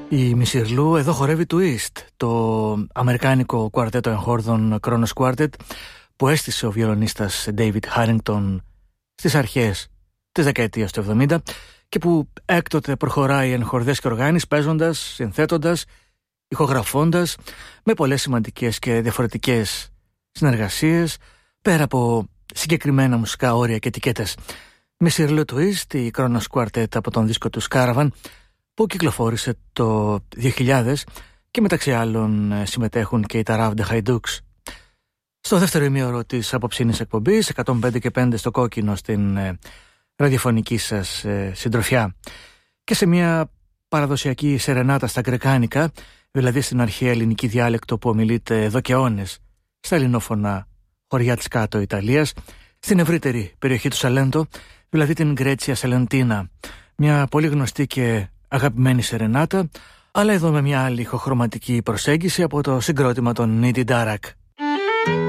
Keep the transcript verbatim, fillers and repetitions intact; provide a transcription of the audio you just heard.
Η Μισιρλού εδώ χορεύει Twist, το αμερικάνικο κουαρτέτο εγχόρδων Kronos Quartet που έστησε ο βιολονίστας David Harrington στις αρχές της δεκαετίας του εβδομήντα και που έκτοτε προχωράει εν χορδές και οργάνης, παίζοντας, συνθέτοντας, ηχογραφώντας με πολλές σημαντικές και διαφορετικές συνεργασίες πέρα από συγκεκριμένα μουσικά όρια και ετικέτες. Μισιρλού Twist, η Kronos Quartet από τον δίσκο του Caravan που κυκλοφόρησε το δύο χιλιάδες και μεταξύ άλλων συμμετέχουν και οι Taravde Hajduk. Στο δεύτερο ημίωρο της απόψινής εκπομπής, εκατόν πέντε και πέντε στο κόκκινο στην ε, ραδιοφωνική σας ε, συντροφιά και σε μια παραδοσιακή σερενάτα στα γκρεκάνικα, δηλαδή στην αρχαία ελληνική διάλεκτο που ομιλείται εδώ και αιώνες στα ελληνόφωνα χωριά της κάτω Ιταλίας, στην ευρύτερη περιοχή του Σαλέντο, δηλαδή την Γκρέτσια Σαλεντίνα, μια πολύ γνωστή και αγαπημένη σερενάτα, αλλά εδώ με μια άλλη ηχοχρωματική προσέγγιση από το συγκρότημα των Nidi Darak.